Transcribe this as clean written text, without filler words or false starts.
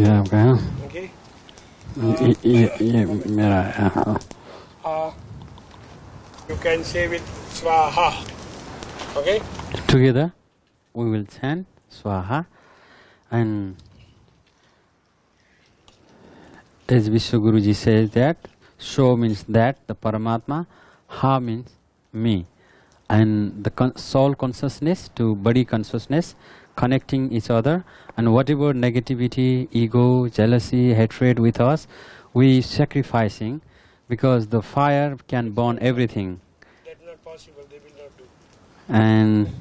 Okay. ये मेरा है. You can say with Swaha. Okay. Together, we will chant Swaha, and as Vishwaguruji says that Sho means that the Paramatma, Ha means me, and the soul consciousness to body consciousness connecting each other, and whatever negativity, ego, jealousy, hatred with us, we sacrificing, because the fire can burn everything. That's not possible. They will not do. And